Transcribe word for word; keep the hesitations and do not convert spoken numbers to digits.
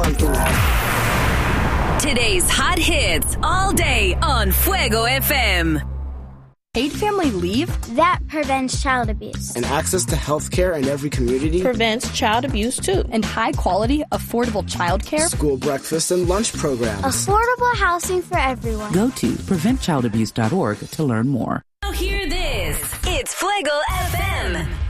aguanto. Today's hot hits all day on Fuego F M. Paid family leave? That prevents child abuse. And access to health care in every community? Prevents child abuse, too. And high-quality, affordable child care? School breakfast and lunch programs. Affordable housing for everyone. Go to prevent child abuse dot org to learn more. Now hear this. It's Fuego F M.